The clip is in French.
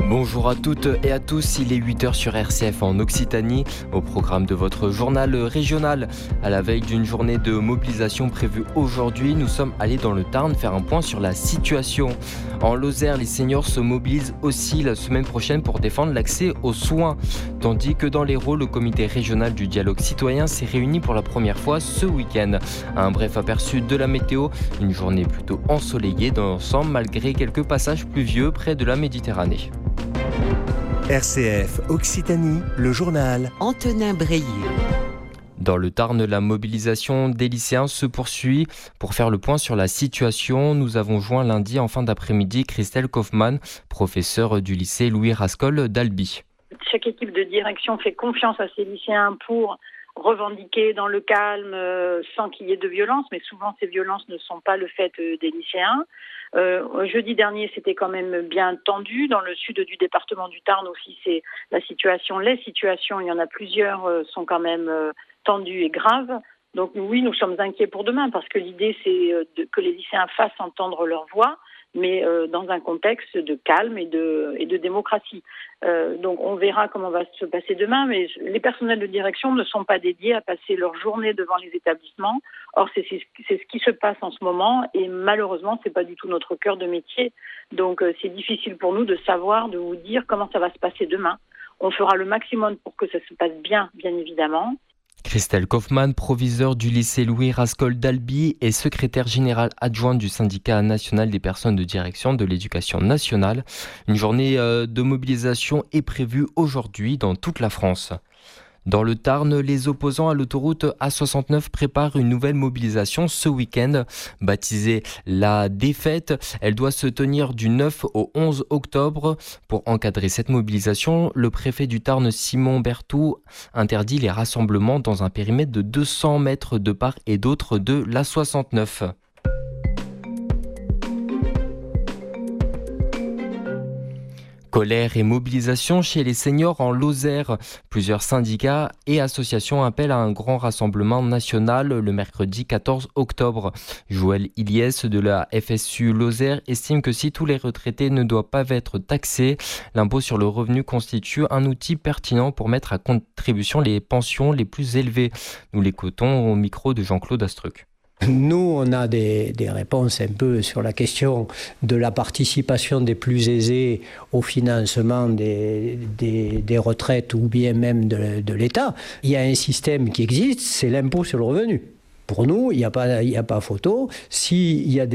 Bonjour à toutes et à tous, il est 8h sur RCF en Occitanie, au programme de votre journal régional. À la veille d'une journée de mobilisation prévue aujourd'hui, nous sommes allés dans le Tarn faire un point sur la situation. En Lozère, les seniors se mobilisent aussi la semaine prochaine pour défendre l'accès aux soins. Tandis que dans l'Hérault, le comité régional du dialogue citoyen s'est réuni pour la première fois ce week-end. Un bref aperçu de la météo, une journée plutôt ensoleillée dans l'ensemble malgré quelques passages pluvieux près de la Méditerranée. RCF Occitanie, le journal. Antonin Breilly. Dans le Tarn, la mobilisation des lycéens se poursuit. Pour faire le point sur la situation, nous avons joint lundi en fin d'après-midi Christelle Kaufmann, professeure du lycée Louis Rascol d'Albi. Chaque équipe de direction fait confiance à ses lycéens pour revendiquer dans le calme sans qu'il y ait de violence, mais souvent ces violences ne sont pas le fait des lycéens. Jeudi dernier, c'était quand même bien tendu. Dans le sud du département du Tarn aussi, c'est les situations, il y en a plusieurs, sont quand même tendues et graves. Donc oui, nous sommes inquiets pour demain parce que l'idée, c'est que les lycéens fassent entendre leur voix, mais dans un contexte de calme et de démocratie. Donc on verra comment va se passer demain, mais les personnels de direction ne sont pas dédiés à passer leur journée devant les établissements. Or, c'est ce qui se passe en ce moment et malheureusement, c'est pas du tout notre cœur de métier. Donc c'est difficile pour nous de savoir, de vous dire comment ça va se passer demain. On fera le maximum pour que ça se passe bien évidemment. Christelle Kaufmann, proviseure du lycée Louis Rascol d'Albi et secrétaire générale adjointe du syndicat national des personnes de direction de l'éducation nationale. Une journée de mobilisation est prévue aujourd'hui dans toute la France. Dans le Tarn, les opposants à l'autoroute A69 préparent une nouvelle mobilisation ce week-end. Baptisée La Défaite, elle doit se tenir du 9 au 11 octobre. Pour encadrer cette mobilisation, le préfet du Tarn, Simon Berthoud, interdit les rassemblements dans un périmètre de 200 mètres de part et d'autre de l'A69. Colère et mobilisation chez les seniors en Lozère. Plusieurs syndicats et associations appellent à un grand rassemblement national le mercredi 14 octobre. Joël Iliès de la FSU Lozère estime que si tous les retraités ne doivent pas être taxés, l'impôt sur le revenu constitue un outil pertinent pour mettre à contribution les pensions les plus élevées. Nous l'écoutons au micro de Jean-Claude Astruc. Nous, on a des réponses un peu sur la question de la participation des plus aisés au financement des retraites ou bien même de l'État. Il y a un système qui existe, c'est l'impôt sur le revenu. Pour nous, il n'y a pas photo. S'il y a